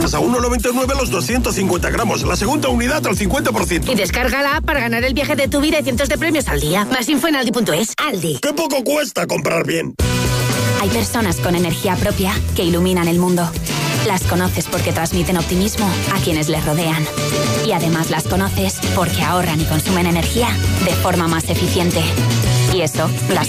A 1,99 los 250 gramos. La segunda unidad al 50%. Y descarga la app para ganar el viaje de tu vida y cientos de premios al día. Más info en Aldi.es. Aldi. ¡Qué poco cuesta comprar bien! Hay personas con energía propia que iluminan el mundo. Las conoces porque transmiten optimismo a quienes les rodean. Y además las conoces porque ahorran y consumen energía de forma más eficiente. Y eso las